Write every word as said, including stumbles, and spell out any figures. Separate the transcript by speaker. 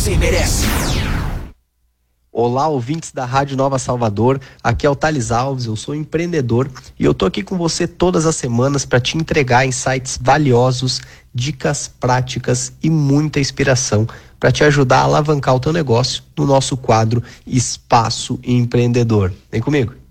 Speaker 1: você merece.
Speaker 2: Olá, ouvintes da Rádio Nova Salvador, aqui é o Thales Alves, eu sou empreendedor e eu tô aqui com você todas as semanas para te entregar insights valiosos, dicas práticas e muita inspiração para te ajudar a alavancar o teu negócio no nosso quadro Espaço Empreendedor. Vem comigo.